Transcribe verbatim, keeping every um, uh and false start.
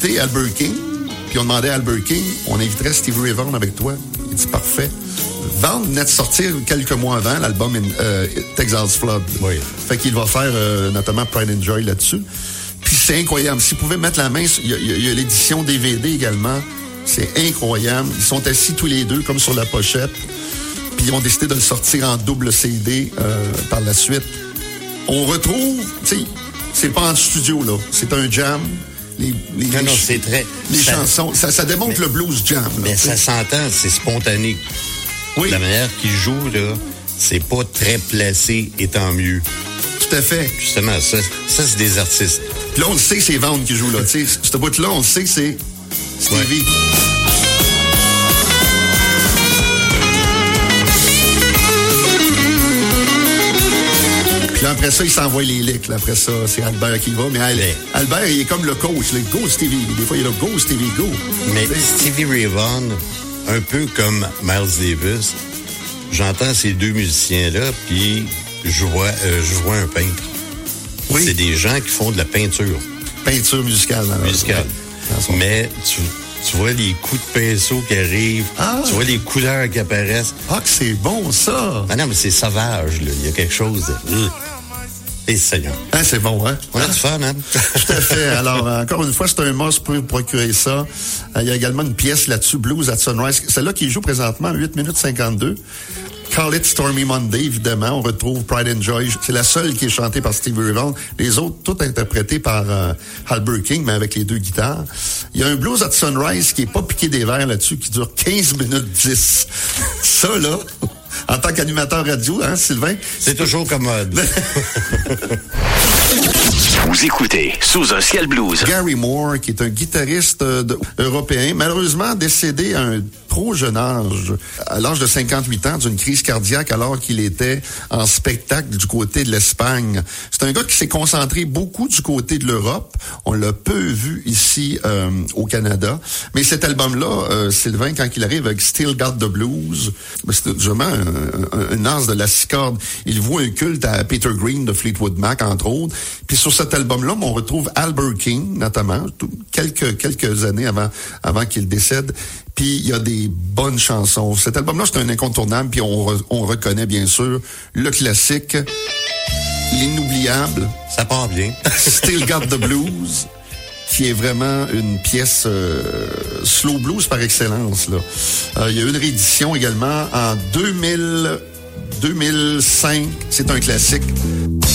invité Albert King, puis on demandait à Albert King, on inviterait Stevie Ray Vaughan avec toi. Il dit parfait. Vaughan venait de sortir quelques mois avant l'album euh, Texas Flood. Oui. Fait qu'il va faire euh, notamment Pride and Joy là-dessus. Puis c'est incroyable. S'ils pouvaient mettre la main, il y a, y a l'édition D V D également. C'est incroyable. Ils sont assis tous les deux comme sur la pochette. Puis ils ont décidé de le sortir en double C D euh, par la suite. On retrouve, tu sais, c'est pas en studio, là. C'est un jam. Les, les, non, les, non, c'est très... Les ça, chansons, ça, ça démontre mais, le blues jam. Là, mais t'sais. ça s'entend, c'est spontané. Oui. La manière qu'il joue, là, c'est pas très placé et tant mieux. Tout à fait. Justement, ça, ça c'est des artistes. Puis là, on le sait que c'est Vaughan qui joue là. Tu sais, ce bout-là, on le sait que c'est Stevie. Ouais. Puis là, après ça, il s'envoie les licks. Là. Après ça, c'est Albert qui va. Mais Al- mais, Albert, il est comme le coach. Là. Go, Stevie. Des fois, il est là, go, Stevie, go. Mais Stevie Ray Vaughan, un peu comme Miles Davis, j'entends ces deux musiciens-là, puis je vois, euh, je vois un peintre. Oui. C'est des gens qui font de la peinture. Peinture musicale. Dans musicale. Ouais. Mais tu, tu vois les coups de pinceau qui arrivent, ah. tu vois les couleurs qui apparaissent. Ah, que c'est bon, ça! Ah non, mais c'est sauvage, là. Il y a quelque chose de... Et Seigneur. Hein, c'est bon, hein? On a du fun, hein? Tout à fait. Alors, encore une fois, c'est un must pour vous procurer ça. Il y a également une pièce là-dessus, Blues at Sunrise. Celle-là qui joue présentement à huit minutes cinquante-deux. Call It Stormy Monday, évidemment. On retrouve Pride and Joy. C'est la seule qui est chantée par Stevie Ray Vaughan. Les autres, toutes interprétées par euh, Albert King, mais avec les deux guitares. Il y a un Blues at Sunrise qui est pas piqué des verres là-dessus, qui dure quinze minutes dix. Ça, là... En tant qu'animateur radio, hein, Sylvain? C'est toujours commode. Vous écoutez Sous un ciel blues. Gary Moore, qui est un guitariste euh, de, européen, malheureusement décédé à un trop jeune âge, à l'âge de cinquante-huit ans, d'une crise cardiaque alors qu'il était en spectacle du côté de l'Espagne. C'est un gars qui s'est concentré beaucoup du côté de l'Europe. On l'a peu vu ici euh, au Canada. Mais cet album-là, euh, Sylvain, quand il arrive avec Still Got the Blues, ben, c'est vraiment un, un, un as de la six cordes. Il voit un culte à Peter Green de Fleetwood Mac, entre autres. Puis sur cet album-là, on retrouve Albert King, notamment, quelques quelques années avant avant qu'il décède. Puis il y a des bonnes chansons. Cet album-là, c'est un incontournable. Puis on, re, on reconnaît bien sûr le classique, l'inoubliable. Ça part bien. Still Got the Blues, qui est vraiment une pièce euh, slow blues par excellence. Là, euh, il y a une réédition également en deux mille, deux mille cinq. C'est un classique.